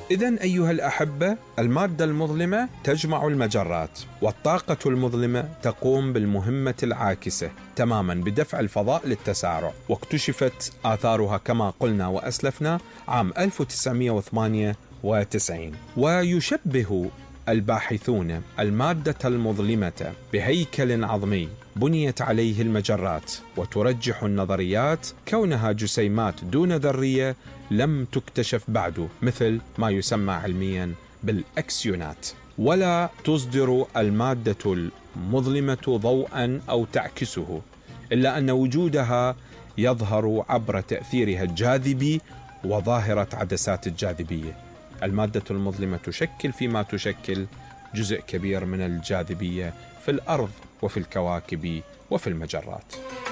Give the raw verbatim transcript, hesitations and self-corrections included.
إذن أيها الأحبة، المادة المظلمة تجمع المجرات، والطاقة المظلمة تقوم بالمهمة العاكسة تماما بدفع الفضاء للتسارع، واكتشفت آثارها كما قلنا وأسلفنا عام ألف وتسعمائة وثمانية وتسعين. ويشبه الباحثون المادة المظلمة بهيكل عظمي بنيت عليه المجرات، وترجح النظريات كونها جسيمات دون ذرية لم تكتشف بعد، مثل ما يسمى علميا بالأكسيونات. ولا تصدر المادة المظلمة ضوءا أو تعكسه، إلا أن وجودها يظهر عبر تأثيرها الجاذبي وظاهرة عدسات الجاذبية. المادة المظلمة تشكل فيما تشكل جزء كبير من الجاذبية في الأرض وفي الكواكب وفي المجرات.